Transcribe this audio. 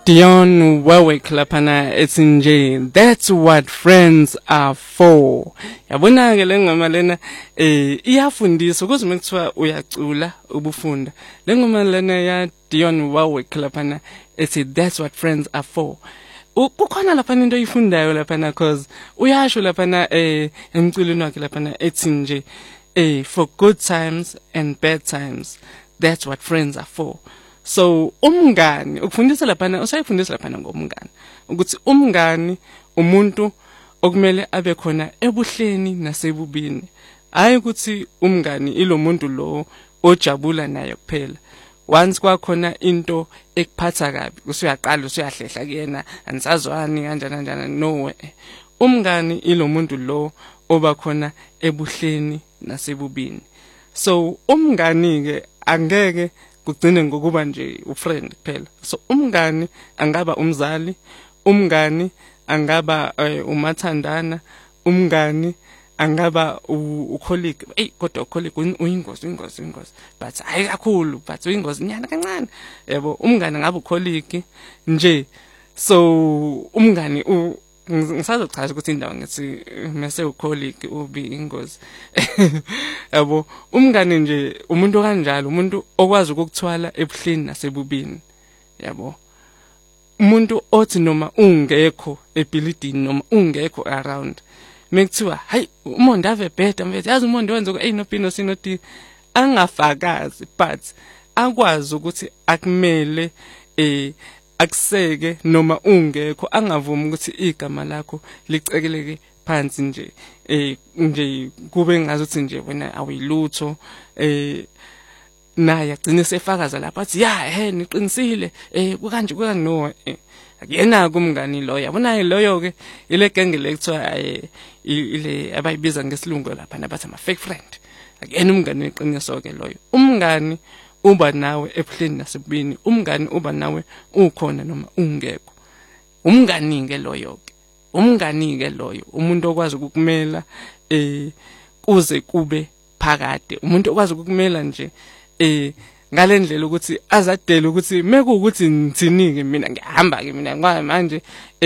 Dion Warwick laphana ethi nje that's what friends are for. Yabona ke lengoma lena iyafundisa ukuthi mekuthiwa uyacula ubufunda. Lengoma lena ya Dion Warwick laphana ethi that's what friends are for. Kukhona laphana into oyifundayo laphana cause uyasho laphana emculweni wakhe laphana ethi nje for good times and bad times, that's what friends are for. So umngani ukufundisa laphana usayifundisa laphana ngomngani ukuthi umngani umuntu okumele abe khona ebuhleni nasebubini, hayi ukuthi umngani ilomuntu lo ojabula naye kuphela. Once kwakhona into ekuphatha kabi usuyaqala usuyahlehla kuyena anisazwani kanjani no way. Umngani ilomuntu lo oba khona ebuhleni nasebubini. So umngani ke angeke kugcine ngokuba nje ufriend kuphela. So umngani angaba umzali, umngani angaba umathandana, umngani angaba ucolleague. Kodwa ucolleague uyingozi but hayi kakhulu, but uyingozi nyana kancane. Yebo, umngani angaba ucolleague nje. So umngani ngisazochaza ukuthi indawo ngithi mase ucolleague ubi ingozi. Yabo, umngani nje umuntu kanjalo, umuntu okwazi ukukuthwala ebuhleni nasebubini. Yabo, umuntu othi noma ungekho ebuilding noma ungekho around mekuthiwa hayi uMondi ave bheda mfethu, yazi uMondi wenza no sinoti angafakazi but akwazi ukuthi akumele akuseke noma ungekho, angavumi ukuthi igama lakho licekeleke phansi nje kube ngazuthi nje wena awuyilutho. Naye agcine sefakaza lapha athi niqinisile kukanje no akuyena kumngani lo. Yabona loyo ke ile genge lekuthiwa ile abayibiza ngesilungu lapha nabathi ama fake friend. Akuyena umngani weqiniso ke loyo. Umngani uba nawe ebuhleni nasebubini, umngani uba nawe ukhona noma ungekho. Umngani ke loyo ke, umngani ke loyo umuntu okwazi ukukumela kuze kube phakade, umuntu okwazi ukukumela nje ngalendlela ukuthi azadela ukuthi mekuwukuthi ngithinike mina ngihamba ke mina manje